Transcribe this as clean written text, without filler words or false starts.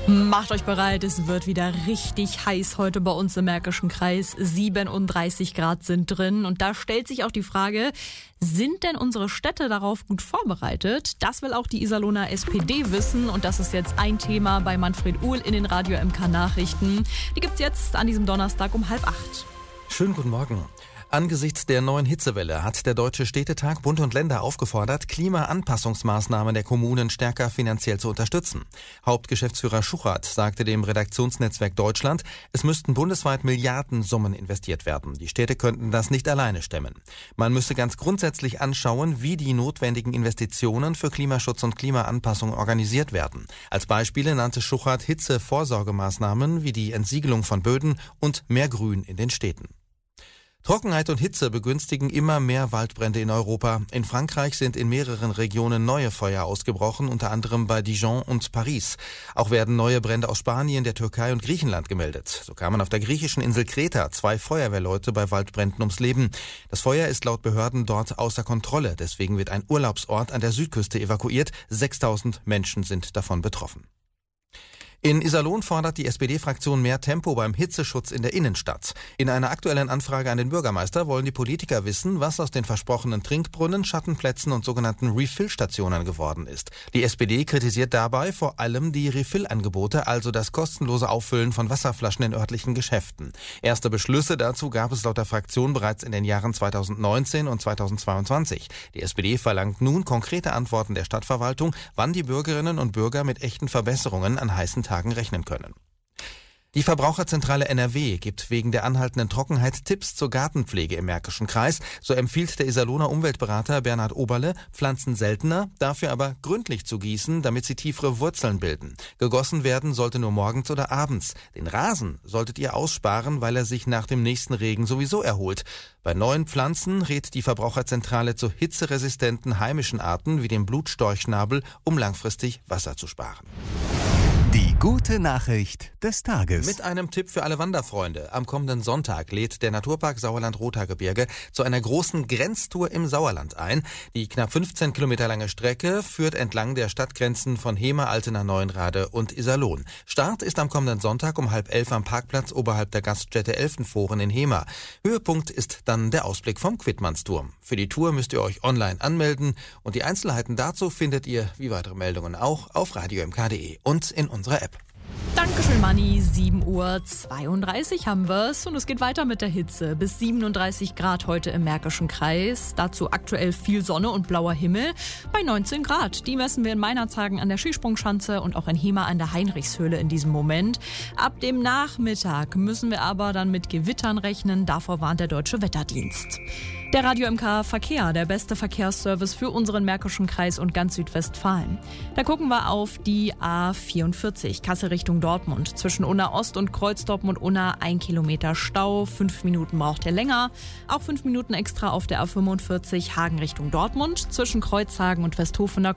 Macht euch bereit, es wird wieder richtig heiß heute bei uns im Märkischen Kreis. 37 Grad sind drin und da stellt sich auch die Frage, sind denn unsere Städte darauf gut vorbereitet? Das will auch die Iserlohner SPD wissen und das ist jetzt ein Thema bei Manfred Uhl in den Radio MK Nachrichten. Die gibt's jetzt an diesem Donnerstag um 7:30. Schönen guten Morgen. Angesichts der neuen Hitzewelle hat der Deutsche Städtetag Bund und Länder aufgefordert, Klimaanpassungsmaßnahmen der Kommunen stärker finanziell zu unterstützen. Hauptgeschäftsführer Schuchert sagte dem Redaktionsnetzwerk Deutschland, es müssten bundesweit Milliardensummen investiert werden. Die Städte könnten das nicht alleine stemmen. Man müsse ganz grundsätzlich anschauen, wie die notwendigen Investitionen für Klimaschutz und Klimaanpassung organisiert werden. Als Beispiele nannte Schuchert Hitzevorsorgemaßnahmen wie die Entsiegelung von Böden und mehr Grün in den Städten. Trockenheit und Hitze begünstigen immer mehr Waldbrände in Europa. In Frankreich sind in mehreren Regionen neue Feuer ausgebrochen, unter anderem bei Dijon und Paris. Auch werden neue Brände aus Spanien, der Türkei und Griechenland gemeldet. So kamen auf der griechischen Insel Kreta 2 Feuerwehrleute bei Waldbränden ums Leben. Das Feuer ist laut Behörden dort außer Kontrolle. Deswegen wird ein Urlaubsort an der Südküste evakuiert. 6.000 Menschen sind davon betroffen. In Iserlohn fordert die SPD-Fraktion mehr Tempo beim Hitzeschutz in der Innenstadt. In einer aktuellen Anfrage an den Bürgermeister wollen die Politiker wissen, was aus den versprochenen Trinkbrunnen, Schattenplätzen und sogenannten Refill-Stationen geworden ist. Die SPD kritisiert dabei vor allem die Refill-Angebote, also das kostenlose Auffüllen von Wasserflaschen in örtlichen Geschäften. Erste Beschlüsse dazu gab es laut der Fraktion bereits in den Jahren 2019 und 2022. Die SPD verlangt nun konkrete Antworten der Stadtverwaltung, wann die Bürgerinnen und Bürger mit echten Verbesserungen an heißen Tagen rechnen können. Die Verbraucherzentrale NRW gibt wegen der anhaltenden Trockenheit Tipps zur Gartenpflege im Märkischen Kreis. So empfiehlt der Iserlohner Umweltberater Bernhard Oberle, Pflanzen seltener, dafür aber gründlich zu gießen, damit sie tiefere Wurzeln bilden. Gegossen werden sollte nur morgens oder abends. Den Rasen solltet ihr aussparen, weil er sich nach dem nächsten Regen sowieso erholt. Bei neuen Pflanzen rät die Verbraucherzentrale zu hitzeresistenten heimischen Arten wie dem Blutstorchschnabel, um langfristig Wasser zu sparen. Die gute Nachricht des Tages. Mit einem Tipp für alle Wanderfreunde. Am kommenden Sonntag lädt der Naturpark Sauerland-Rothaargebirge zu einer großen Grenztour im Sauerland ein. Die knapp 15 Kilometer lange Strecke führt entlang der Stadtgrenzen von Hemer, Altena, Neuenrade und Iserlohn. Start ist am kommenden Sonntag um 10:30 am Parkplatz oberhalb der Gaststätte Elfenforen in Hemer. Höhepunkt ist dann der Ausblick vom Quidmannsturm. Für die Tour müsst ihr euch online anmelden und die Einzelheiten dazu findet ihr, wie weitere Meldungen auch, auf radiomk.de und in unserer App. Dankeschön, Manni. 7:32 haben wir's und es geht weiter mit der Hitze. Bis 37 Grad heute im Märkischen Kreis. Dazu aktuell viel Sonne und blauer Himmel bei 19 Grad. Die messen wir in Meinerzhagen an der Skisprungschanze und auch in Hemer an der Heinrichshöhle in diesem Moment. Ab dem Nachmittag müssen wir aber dann mit Gewittern rechnen. Davor warnt der Deutsche Wetterdienst. Der Radio MK Verkehr, der beste Verkehrsservice für unseren Märkischen Kreis und ganz Südwestfalen. Da gucken wir auf die A44, Kassel Richtung Dortmund. Zwischen Unna Ost und Kreuzdorpen und Unna 1 Kilometer Stau. 5 Minuten braucht ihr länger. Auch 5 Minuten extra auf der A45 Hagen Richtung Dortmund. Zwischen Kreuzhagen und Westhofen